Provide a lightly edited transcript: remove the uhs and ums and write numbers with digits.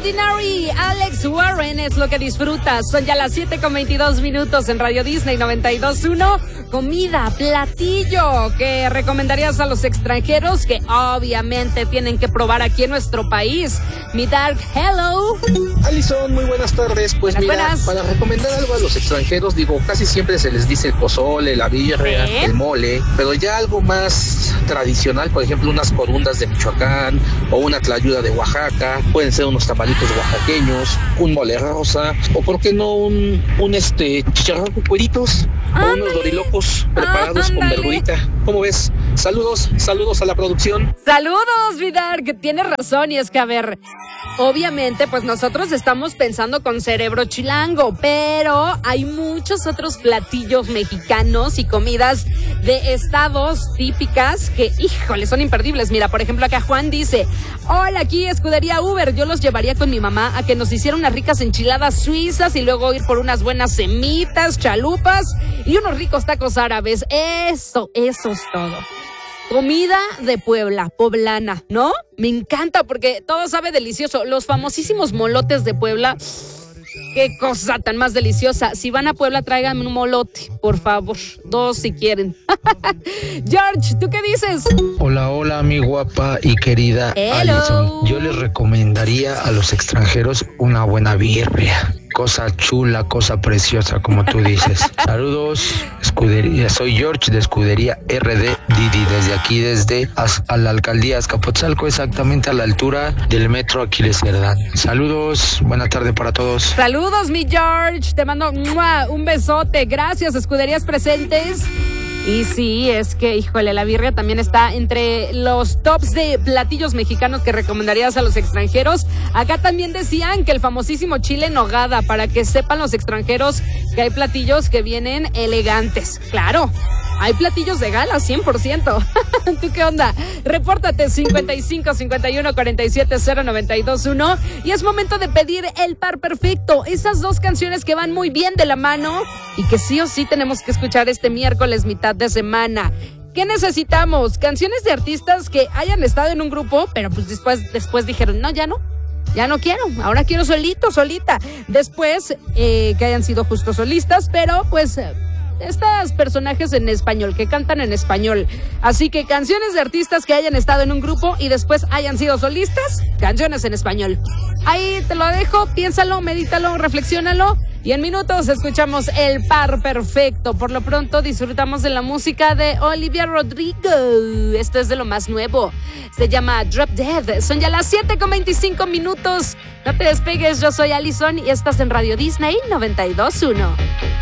Ordinary, Alex Warren es lo que disfrutas. Son ya las 7:22 en Radio Disney 92.1. Comida, platillo que recomendarías a los extranjeros que obviamente tienen que probar aquí en nuestro país. Mi Dark, hello. Alison, muy buenas tardes. Pues buenas. Para recomendar algo a los extranjeros, digo, casi siempre se les dice el pozole, la birria, el mole, pero ya algo más tradicional, por ejemplo, unas corundas de Michoacán o una tlayuda de Oaxaca, pueden ser unos tamalitos oaxaqueños, un mole rosa, o por qué no un chicharrón con cueritos, o unos dorilocos preparados con verdurita. ¿Cómo ves? Saludos a la producción. Saludos, Vidar, que tienes razón, y es que, a ver, obviamente, pues nosotros estamos pensando con cerebro chilango, pero hay muchos otros platillos mexicanos y comidas de estados típicas que, híjole, son imperdibles. Mira, por ejemplo, acá Juan dice: hola, aquí Escudería Uber, yo los llevaría con mi mamá a que nos hiciera unas ricas enchiladas suizas y luego ir por unas buenas semitas, chalupas y unos ricos tacos árabes. Eso es todo. Comida de Puebla, poblana, ¿no? Me encanta porque todo sabe delicioso. Los famosísimos molotes de Puebla, qué cosa tan más deliciosa. Si van a Puebla, tráiganme un molote, por favor. 2 si quieren. George, ¿tú qué dices? Hola, mi guapa y querida Alison. Yo les recomendaría a los extranjeros una buena birria. Cosa chula, cosa preciosa, como tú dices. Saludos, Escudería. Soy George de Escudería RD Didi, desde aquí, desde a la alcaldía Azcapotzalco, exactamente a la altura del metro Aquiles Cerdán. Saludos, buena tarde para todos. Saludos, mi George. Te mando un besote. Gracias, Escuderías presentes. Y sí, es que, híjole, la birria también está entre los tops de platillos mexicanos que recomendarías a los extranjeros. Acá también decían que el famosísimo chile en nogada, para que sepan los extranjeros que hay platillos que vienen elegantes. Claro, hay platillos de gala, 100%. ¿Tú qué onda? Repórtate 55 51 47 0921 y es momento de pedir el par perfecto. Esas 2 canciones que van muy bien de la mano y que sí o sí tenemos que escuchar este miércoles mitad de semana. ¿Qué necesitamos? Canciones de artistas que hayan estado en un grupo, pero pues después dijeron, no, ya no quiero, ahora quiero solita. Después que hayan sido justo solistas, pero pues estos personajes en español, que cantan en español. Así que canciones de artistas que hayan estado en un grupo y después hayan sido solistas, canciones en español. Ahí te lo dejo, piénsalo, medítalo, reflexiónalo y en minutos escuchamos el par perfecto. Por lo pronto disfrutamos de la música de Olivia Rodrigo. Esto es de lo más nuevo. Se llama Drop Dead. Son ya las 7:25. No te despegues, yo soy Alison y estás en Radio Disney 92.1.